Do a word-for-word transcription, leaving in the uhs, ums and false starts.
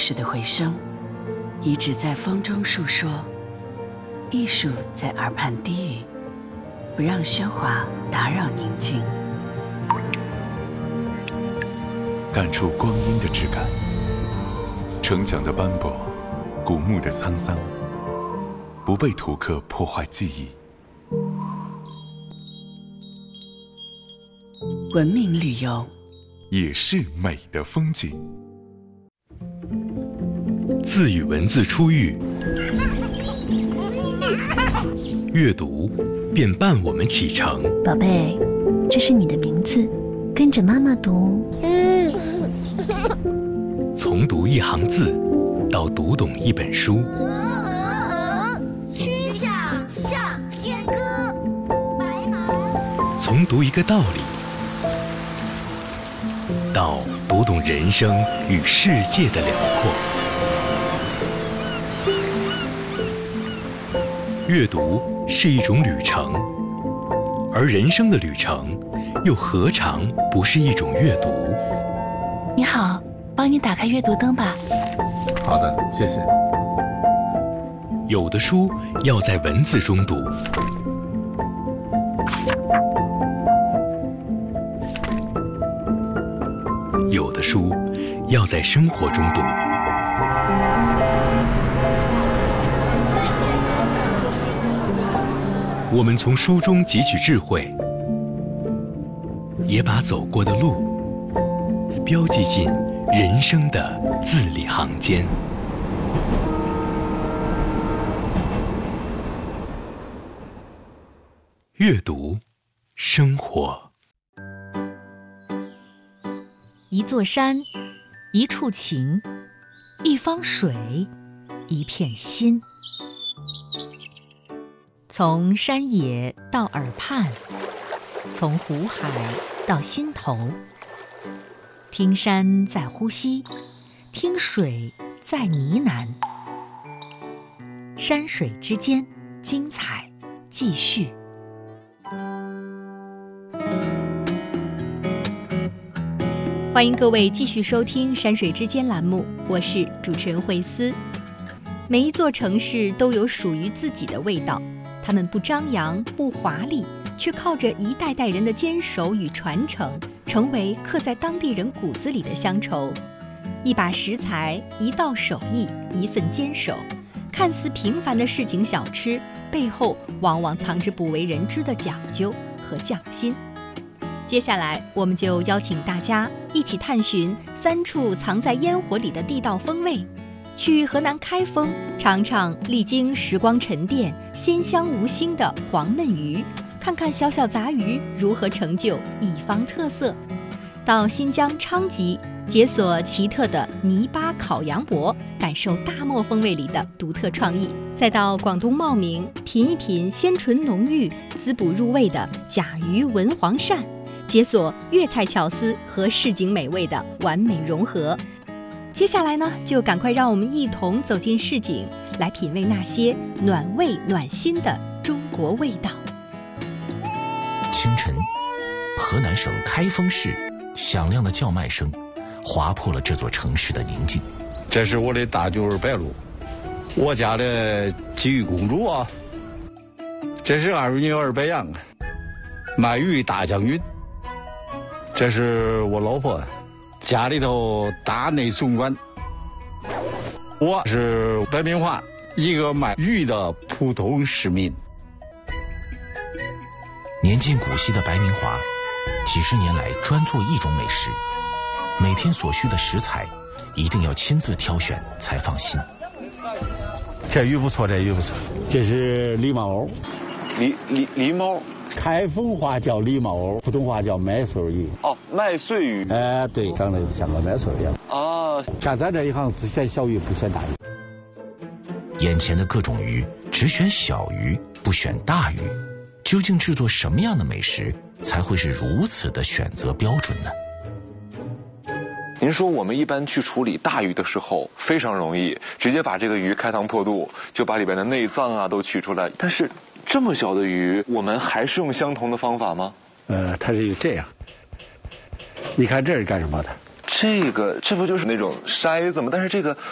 史的回声，遗址在风中述说，艺术在耳畔低语，不让喧哗打扰宁静。 感触光阴的质感，城墙的斑驳，古墓的沧桑，不被图刻破坏记忆。 文明旅游也是美的风景。 字与文字初遇，阅读便伴我们启程。 宝贝，这是你的名字，跟着妈妈读。 从读一行字到读懂一本书， 曲项向天歌，白马。 从读一个道理到读懂人生与世界的辽阔。阅读是一种旅程，而人生的旅程又何尝不是一种阅读？ 你好，帮你打开阅读灯吧。 好的，谢谢。 有的书要在文字中读，有的书要在生活中读。我们从书中汲取智慧，也把走过的路标记进人生的字里行间。阅读，生活。 一座山，一处情，一方水，一片心。从山野到耳畔，从湖海到心头，听山在呼吸，听水在呢喃。山水之间，精彩继续。欢迎各位继续收听《山水之间》栏目，我是主持人慧思。每一座城市都有属于自己的味道，它们不张扬不华丽，却靠着一代代人的坚守与传承，成为刻在当地人骨子里的乡愁。一把食材，一道手艺，一份坚守，看似平凡的市井小吃，背后往往藏着不为人知的讲究和匠心。接下来我们就邀请大家一起探寻三处藏在烟火里的地道风味，去河南开封尝尝历经时光沉淀鲜香无腥的黄焖鱼，看看小小杂鱼如何成就一方特色，到新疆昌吉解锁奇特的泥巴烤羊脖，感受大漠风味里的独特创意，再到广东茂名品一品鲜醇浓郁滋补入味的甲鱼文黄鳝，解锁粤菜巧思和市井美味的完美融合。接下来呢，就赶快让我们一同走进市井，来品味那些暖胃暖心的中国味道。 清晨，河南省开封市响亮的叫卖声划破了这座城市的宁静。 这是我的大女儿白露，我家的鲫鱼公主啊。这是二女儿白杨，卖鱼大将军。这是我老婆，家里头大内总管。我是白明华，一个卖鱼的普通市民。 年近古稀的白明华，几十年来专做一种美食，每天所需的食材一定要亲自挑选才放心。 这鱼不错，这鱼不错。这是狸猫藕， 狸狸狸猫， 开封话叫狸猫藕，普通话叫麦穗鱼。 哦，麦穗鱼。 哎、呃，对，长得像个麦穗一样。 啊， 干咱这一行只选小鱼，不选大鱼。 眼前的各种鱼，只选小鱼，不选大鱼。究竟制作什么样的美食才会是如此的选择标准呢？ 您说我们一般去处理大鱼的时候非常容易，直接把这个鱼开膛破肚，就把里边的内脏啊都取出来。但是这么小的鱼，我们还是用相同的方法吗？ 呃，它是这样。你看这是干什么的？ 这个这不就是那种筛子吗？但是这个